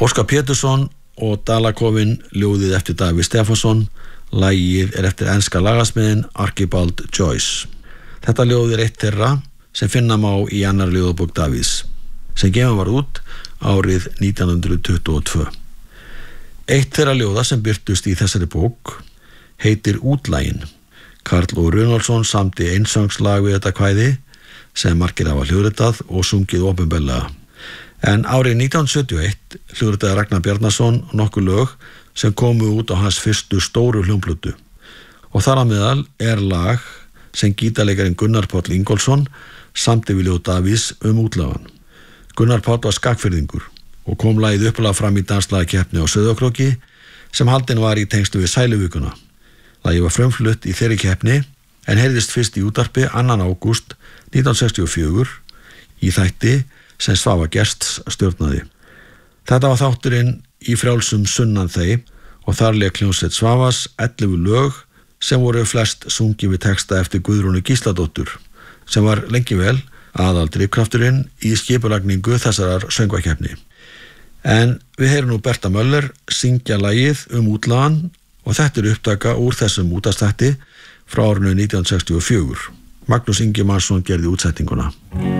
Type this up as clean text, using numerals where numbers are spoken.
Óskar Pétursson og Dalakofinn ljóðið eftir Davíð Stefánsson, lagið eftir enska lagasmiðin Archibald Joyce. Þetta ljóð eitt þeirra sem finna má í annar ljóðabók Davíðs, sem gefin var út árið 1922. Eitt þeirra ljóða sem birtust í þessari bók heitir Útlaginn. Karl Ó. Runólfsson samdi einsöngslag við þetta kvæði sem margir hafa hljóðritað og sungið opinberlega. En árið 1971 hljóðritaði Ragnar Bjarnason nokkur lög sem komu út á hans fyrstu stóru hljómplötu. Og þar á meðal lag sem gítarleikarin Gunnar Páll Ingólfsson samdi við ljóð Davíðs Útlagan. Gunnar Páll var skagfirðingur og kom lagið uppalega fram í danslagakeppni á Sauðárkróki sem haldin var í tengslu við Sæluvíkuna. Lagið var frumflutt í þeirri keppni en heyrðist fyrst í útvarpi 2. ágúst 1964 í þætti sem Svava Gests stjórnaði. Þetta var þátturinn Í frjálsum sunnan þeim og þar lék hljómsveit Svavas 11 lög sem voru flest sungið við texta eftir Guðrúnu Gísladóttur, sem var lengi vel aðaldrifkrafturinn í skipulagningu þessarar söngvakeppni. En við heyrum nú Berta Möller syngja lagið Útlagan og þetta upptaka úr þessum útastætti frá árinu 1964. Magnús Ingimarsson gerði útsetninguna.